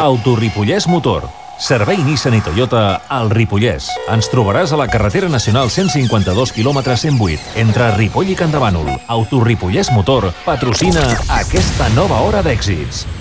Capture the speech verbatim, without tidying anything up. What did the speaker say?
Autoripollès Motor. Servei Nissan i Toyota al Ripollès. Ens trobaràs a la carretera nacional cent cinquanta-dos quilòmetres cent vuit, entre Ripoll i Campdevànol. Autoripollès Motor patrocina aquesta nova hora d'èxits.